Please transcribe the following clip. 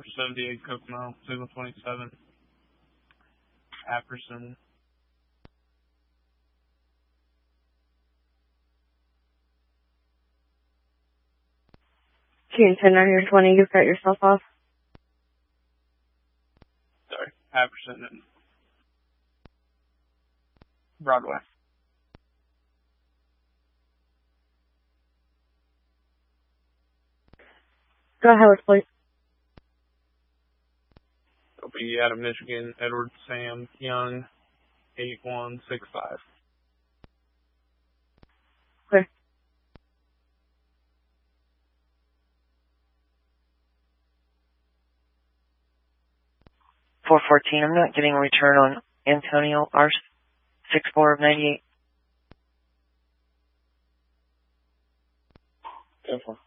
78 Kokomo, signal 27. Apperson. Q10 on your 20, you cut yourself off. Sorry, Apperson and Broadway. Go ahead, please. It'll be out of Michigan, Edward Sam Young, 8165. Clear. .414, I'm not getting a return on Antonio R64 of 98. 10-4.